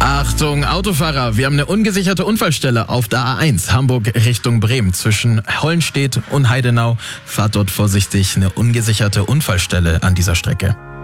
Achtung, Autofahrer, wir haben eine ungesicherte Unfallstelle auf der A1 Hamburg Richtung Bremen zwischen Hollenstedt und Heidenau. Fahrt dort vorsichtig, eine ungesicherte Unfallstelle an dieser Strecke.